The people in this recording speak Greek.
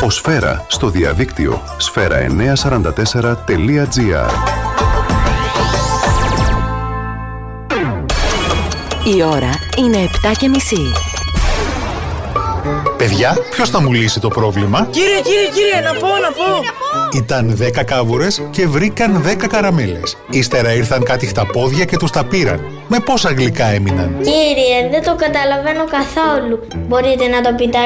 Ο Σφαίρα στο διαδίκτυο sfera944.gr. Η ώρα είναι 7:30. Παιδιά, ποιος θα μου λύσει το πρόβλημα? Κύριε, να πω. Ήταν 10 κάβουρες και βρήκαν 10 καραμέλες. Ύστερα ήρθαν κάτι χταπόδια και τους τα πήραν. Με πόσα γλυκά έμειναν? Κύριε, δεν το καταλαβαίνω καθόλου. Μπορείτε να το πείτε